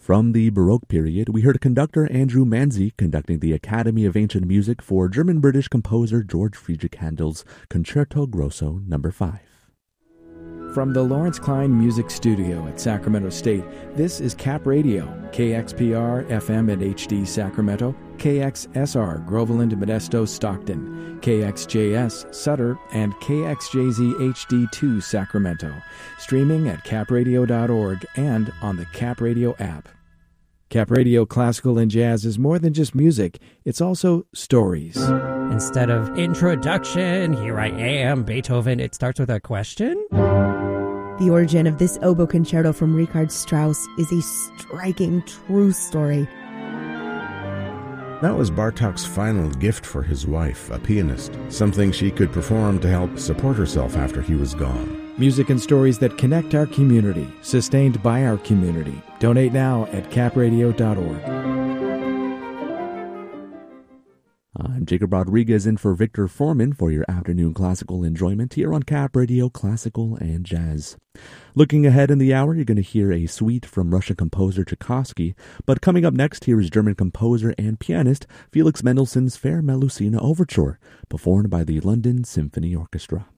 From the Baroque period, we heard conductor Andrew Manzi conducting the Academy of Ancient Music for German-British composer George Friedrich Handel's Concerto Grosso No. 5. From the Lawrence Klein Music Studio at Sacramento State, this is Cap Radio, KXPR FM and HD Sacramento, KXSR Groveland, Modesto, Stockton, KXJS Sutter, and KXJZ HD2 Sacramento. Streaming at capradio.org and on the Cap Radio app. Cap Radio Classical and Jazz is more than just music, it's also stories. Instead of introduction, here I am, Beethoven, it starts with a question? The origin of this oboe concerto from Richard Strauss is a striking, true story. That was Bartók's final gift for his wife, a pianist, something she could perform to help support herself after he was gone. Music and stories that connect our community, sustained by our community. Donate now at capradio.org. I'm Jacob Rodriguez in for Victor Foreman for your afternoon classical enjoyment here on Cap Radio Classical and Jazz. Looking ahead in the hour, you're going to hear a suite from Russian composer Tchaikovsky, but coming up next here is German composer and pianist Felix Mendelssohn's Fair Melusina Overture, performed by the London Symphony Orchestra.